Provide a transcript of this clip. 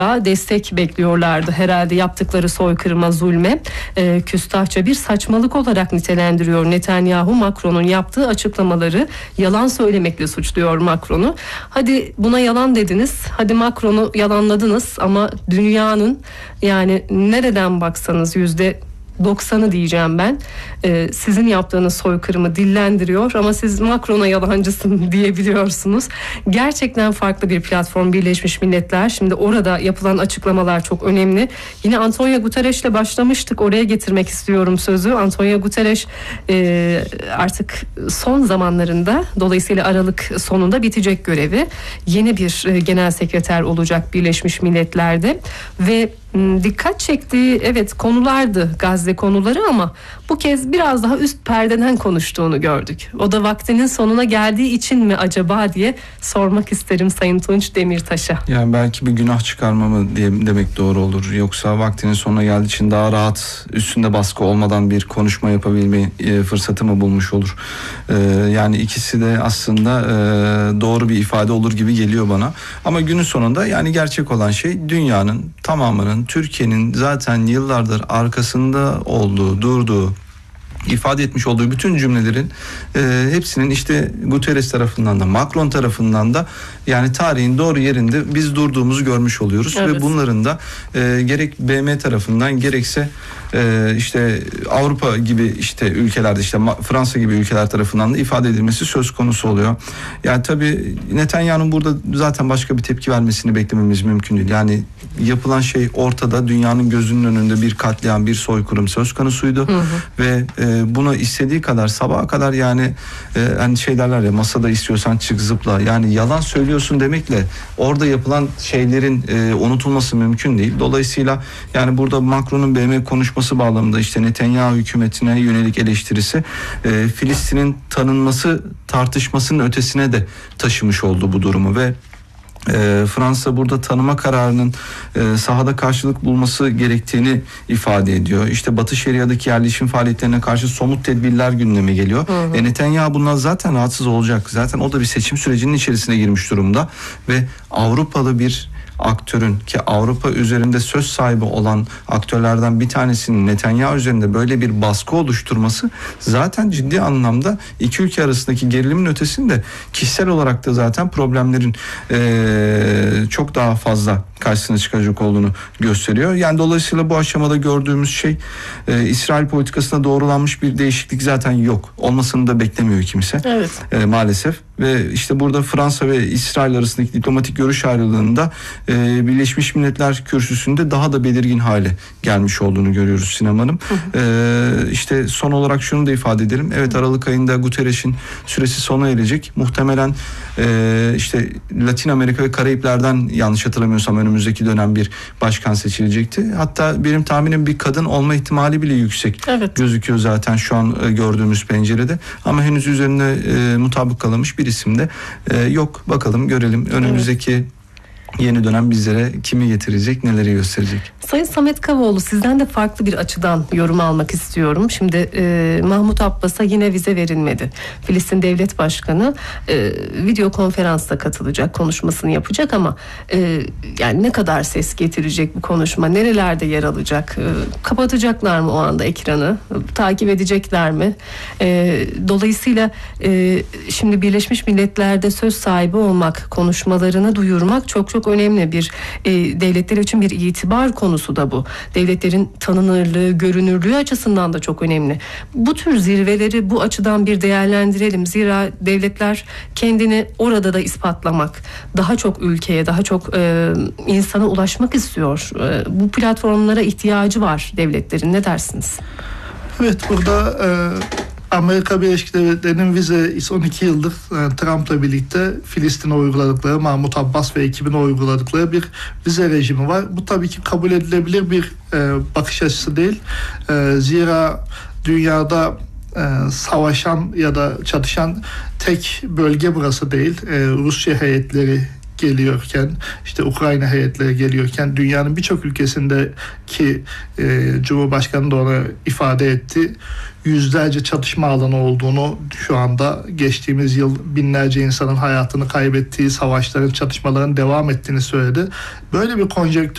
destek bekliyorlardı herhalde yaptıkları soykırıma, zulme. Küstahça bir saçmalık olarak nitelendiriyor Netanyahu. Macron'un yaptığı açıklamaları yalan söylemekle suçluyor Macron'u. Hadi buna yalan dediniz, hadi Macron'u yalanladınız ama dünyanın, yani nereden baksanız %90'ı diyeceğim ben, sizin yaptığınız soykırımı dillendiriyor ama siz Macron'a yalancısın diyebiliyorsunuz. Gerçekten farklı bir platform Birleşmiş Milletler. Şimdi orada yapılan açıklamalar çok önemli. Yine Antonio Guterres'le başlamıştık. Oraya getirmek istiyorum sözü. Antonio Guterres artık son zamanlarında, dolayısıyla Aralık sonunda bitecek görevi. Yeni bir genel sekreter olacak Birleşmiş Milletler'de ve dikkat çektiği konulardı Gazze konuları ama bu kez biraz daha üst perdeden konuştuğunu gördük. O da vaktinin sonuna geldiği için mi acaba diye sormak isterim Sayın Tunç Demirtaş'a. Yani belki bir günah çıkarma mı demek doğru olur. Yoksa vaktinin sonuna geldiği için daha rahat, üstünde baskı olmadan bir konuşma yapabilme fırsatı mı bulmuş olur? Yani ikisi de aslında doğru bir ifade olur gibi geliyor bana. Ama günün sonunda yani gerçek olan şey dünyanın tamamının, Türkiye'nin zaten yıllardır arkasında olduğu, durduğu, ifade etmiş olduğu bütün cümlelerin hepsinin işte Guterres tarafından da Macron tarafından da yani tarihin doğru yerinde biz durduğumuzu görmüş oluyoruz. Evet. Ve bunların da gerek BM tarafından gerekse işte Avrupa gibi işte ülkelerde, işte Fransa gibi ülkeler tarafından da ifade edilmesi söz konusu oluyor. Yani tabii Netanyahu'nun burada zaten başka bir tepki vermesini beklememiz mümkün değil. Yani yapılan şey ortada, dünyanın gözünün önünde bir katliam, bir soykırım söz konusuydu. Ve buna istediği kadar sabaha kadar yani hani şey derler ya, masada istiyorsan çık zıpla. Yani yalan söylüyorsun demekle orada yapılan şeylerin unutulması mümkün değil. Dolayısıyla yani burada Macron'un BM konuşması bağlamında işte Netanyahu hükümetine yönelik eleştirisi Filistin'in tanınması tartışmasının ötesine de taşımış oldu bu durumu ve Fransa burada tanıma kararının sahada karşılık bulması gerektiğini ifade ediyor. İşte Batı Şeria'daki yerleşim faaliyetlerine karşı somut tedbirler gündeme geliyor. Netanyahu bundan zaten rahatsız olacak. Zaten o da bir seçim sürecinin içerisine girmiş durumda ve Avrupalı bir aktörün, ki Avrupa üzerinde söz sahibi olan aktörlerden bir tanesinin Netanyahu üzerinde böyle bir baskı oluşturması zaten ciddi anlamda iki ülke arasındaki gerilimin ötesinde kişisel olarak da zaten problemlerin çok daha fazla karşısına çıkacak olduğunu gösteriyor. Yani dolayısıyla bu aşamada gördüğümüz şey İsrail politikasına doğrulanmış bir değişiklik zaten yok. Olmasını da beklemiyor kimse. Evet. Maalesef. Ve işte burada Fransa ve İsrail arasındaki diplomatik görüş ayrılığında Birleşmiş Milletler kürsüsünde daha da belirgin hale gelmiş olduğunu görüyoruz Sinem Hanım. İşte son olarak şunu da ifade edelim. Evet, Aralık ayında Guterres'in süresi sona erecek. Muhtemelen işte Latin Amerika ve Karayipler'den, yanlış hatırlamıyorsam, önümüzdeki dönem bir başkan seçilecekti. Hatta benim tahminim bir kadın olma ihtimali bile yüksek gözüküyor zaten şu an gördüğümüz pencerede. Ama henüz üzerinde mutabık kalınmış bir isim de yok. Bakalım, görelim. Önümüzdeki yeni dönem bizlere kimi getirecek, neleri gösterecek? Sayın Samet Kavaoğlu, sizden de farklı bir açıdan yorum almak istiyorum. Şimdi Mahmut Abbas'a yine vize verilmedi. Filistin Devlet Başkanı video konferansla katılacak, konuşmasını yapacak ama yani ne kadar ses getirecek bu konuşma, nerelerde yer alacak, kapatacaklar mı o anda ekranı, takip edecekler mi? Dolayısıyla şimdi Birleşmiş Milletler'de söz sahibi olmak, konuşmalarını duyurmak çok önemli. Bir devletler için bir itibar konusu da bu. Devletlerin tanınırlığı, görünürlüğü açısından da çok önemli. Bu tür zirveleri bu açıdan bir değerlendirelim. Zira devletler kendini orada da ispatlamak, daha çok ülkeye, daha çok insana ulaşmak istiyor. Bu platformlara ihtiyacı var devletlerin. Ne dersiniz? Evet, burada Amerika Birleşik Devletleri'nin vize 12 yıldır Trump'la birlikte Filistin'e uyguladıkları, Mahmut Abbas ve ekibine uyguladıkları bir vize rejimi var. Bu tabii ki kabul edilebilir bir bakış açısı değil. Zira dünyada savaşan ya da çatışan tek bölge burası değil. Rusya heyetleri geliyorken, işte Ukrayna heyetleri geliyorken dünyanın birçok ülkesindeki Cumhurbaşkanı da ona ifade etti. Yüzlerce çatışma alanı olduğunu, şu anda geçtiğimiz yıl binlerce insanın hayatını kaybettiği, savaşların, çatışmaların devam ettiğini söyledi. Böyle bir konjonktür